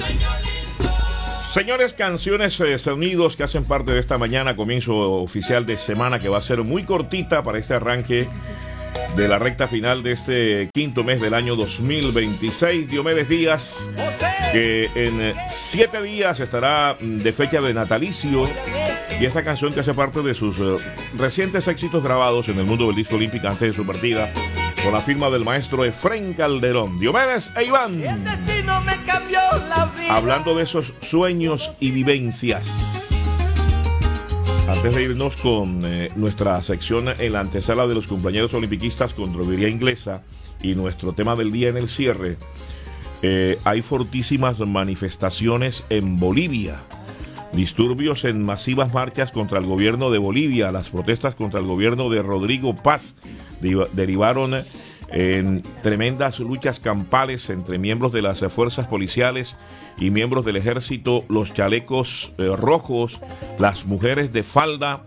Señores, canciones, sonidos que hacen parte de esta mañana, comienzo oficial de semana que va a ser muy cortita para este arranque de la recta final de este quinto mes del año 2026. Diomedes Díaz, que en 7 días estará de fecha de natalicio, y esta canción que hace parte de sus recientes éxitos grabados en el mundo del disco olímpico antes de su partida, con la firma del maestro Efrén Calderón. Diomedes e Iván, hablando de esos sueños y vivencias. Antes de irnos con nuestra sección en la antesala de los cumpleaños olimpiquistas con droguería inglesa y nuestro tema del día en el cierre, hay fortísimas manifestaciones en Bolivia. Disturbios en masivas marchas contra el gobierno de Bolivia. Las protestas contra el gobierno de Rodrigo Paz derivaron en tremendas luchas campales entre miembros de las fuerzas policiales y miembros del ejército, los chalecos rojos, las mujeres de falda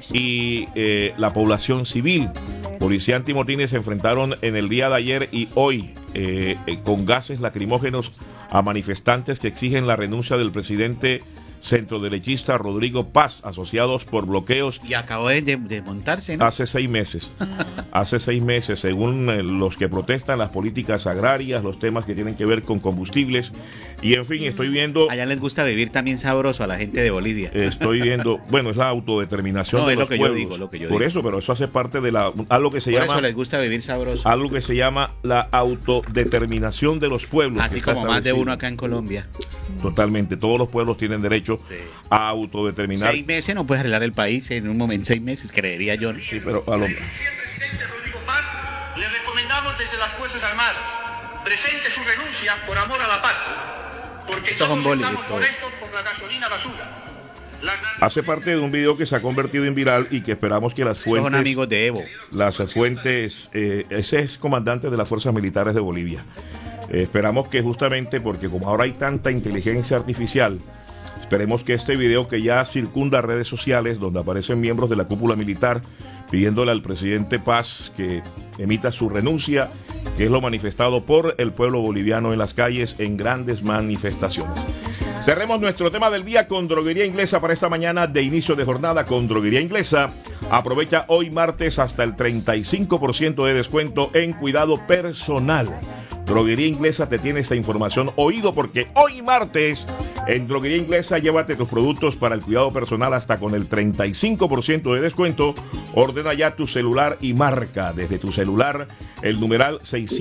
y la población civil. Policía antimotines se enfrentaron en el día de ayer y hoy con gases lacrimógenos a manifestantes que exigen la renuncia del presidente centroderechista Rodrigo Paz, asociados por bloqueos. Y acabó de montarse, ¿no? Hace 6 meses. Hace 6 meses, según los que protestan, las políticas agrarias, los temas que tienen que ver con combustibles. Y en fin, estoy viendo. Allá les gusta vivir también sabroso a la gente de Bolivia. Estoy viendo, bueno, es la autodeterminación de los pueblos. Lo que yo Por digo. eso, pero eso hace parte de algo que se Por llama. eso les gusta vivir sabroso. Algo que se llama la autodeterminación de los pueblos. Así como más de uno acá en Colombia. Totalmente, todos los pueblos tienen derecho a autodeterminar. 6 meses no puedes arreglar el país en un momento, 6 meses, creería yo. Sí, pero a lo... Presidente Rodrigo Paz, le recomendamos desde las Fuerzas Armadas, presente su renuncia por amor a la patria, porque todos estamos molestos por la gasolina basura. Hace parte de un video que se ha convertido en viral y que esperamos que las fuentes... Son amigos de Evo. Las fuentes... ese es comandante de las Fuerzas Militares de Bolivia. Esperamos que justamente porque como ahora hay tanta inteligencia artificial, esperemos que este video que ya circunda redes sociales, donde aparecen miembros de la cúpula militar pidiéndole al presidente Paz que emita su renuncia, que es lo manifestado por el pueblo boliviano en las calles en grandes manifestaciones. Cerremos nuestro tema del día con Droguería Inglesa para esta mañana de inicio de jornada con Droguería Inglesa. Aprovecha hoy martes hasta el 35% de descuento en cuidado personal. Droguería Inglesa te tiene esta información oído porque hoy martes en Droguería Inglesa llévate tus productos para el cuidado personal hasta con el 35% de descuento. Ordena ya tu celular y marca desde tu celular el numeral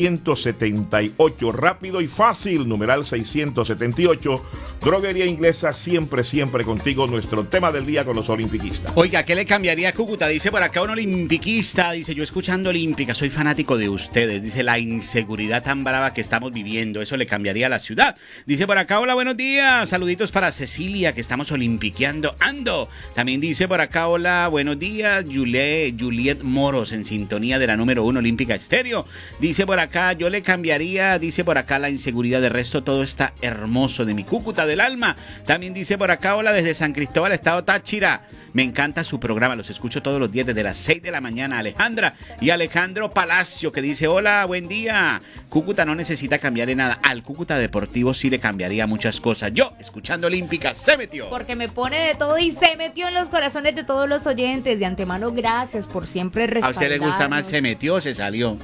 678, rápido y fácil, numeral 678. Droguería Inglesa siempre, siempre contigo. Nuestro tema del día con los olimpiquistas. Oiga, ¿qué le cambiaría a Cúcuta? Dice por acá un olimpiquista, dice, yo escuchando Olímpica, soy fanático de ustedes, dice, la inseguridad tan brava que estamos viviendo, eso le cambiaría a la ciudad. Dice por acá, hola, buenos días, saluditos para Cecilia, que estamos olimpiqueando, ando. También dice por acá, hola, buenos días, Juliet Moros, en sintonía de la número 1 Olímpica Estéreo. Dice por acá, yo le cambiaría, dice por acá, la inseguridad, de resto todo está hermoso, de mi Cúcuta del alma. También dice por acá, hola, desde San Cristóbal, Estado Táchira. Me encanta su programa, los escucho todos los días desde las 6 de la mañana. Alejandra y Alejandro Palacio, que dice, hola, buen día. Cúcuta no necesita cambiarle nada. Al Cúcuta Deportivo sí le cambiaría muchas cosas. Yo, escuchando Olímpica, se metió. Porque me pone de todo y se metió en los corazones de todos los oyentes. De antemano, gracias por siempre respaldarnos. ¿A usted le gusta más se metió o se salió?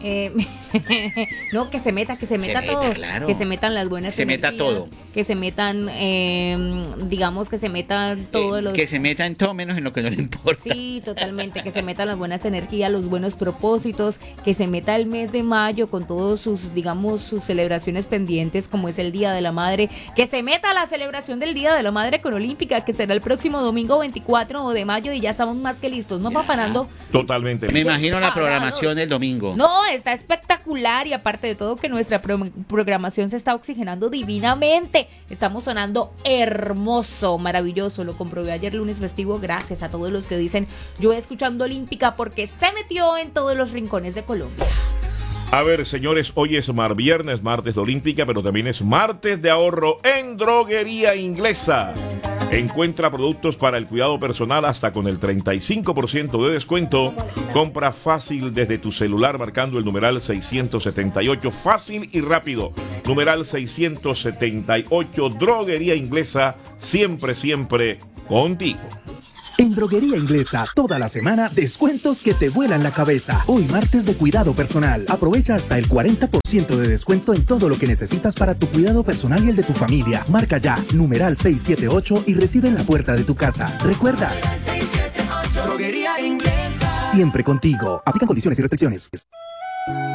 No, que se meta todo. Claro. Que se metan las buenas se energías. Meta todo. Que se metan, digamos, que se metan todos los... Que se meta en todo menos en lo que no le importa. Sí, totalmente, que se metan las buenas energías, los buenos propósitos, que se meta el mes de mayo con todos sus, digamos, sus celebraciones pendientes, como es el Día de la Madre, que se meta la celebración del Día de la Madre con Olímpica, que será el próximo domingo 24 de mayo y ya estamos más que listos, ¿no, Paparando? Totalmente. Me imagino la programación del domingo. No, está espectacular y aparte de todo que nuestra programación se está oxigenando divinamente, estamos sonando hermoso, maravilloso, lo comprobé ayer lunes festivo, gracias a todos los que dicen yo escuchando Olímpica porque se metió en todos los rincones de Colombia. A ver, señores, hoy es viernes, martes de Olímpica, pero también es martes de ahorro en Droguería Inglesa. Encuentra productos para el cuidado personal hasta con el 35% de descuento. Compra fácil desde tu celular marcando el numeral 678. Fácil y rápido. Numeral 678. Droguería Inglesa. Siempre, siempre contigo. En Droguería Inglesa, toda la semana, descuentos que te vuelan la cabeza. Hoy martes de cuidado personal. Aprovecha hasta el 40% de descuento en todo lo que necesitas para tu cuidado personal y el de tu familia. Marca ya, numeral 678 y recibe en la puerta de tu casa. Recuerda, Droguería Inglesa. Siempre contigo. Aplican condiciones y restricciones.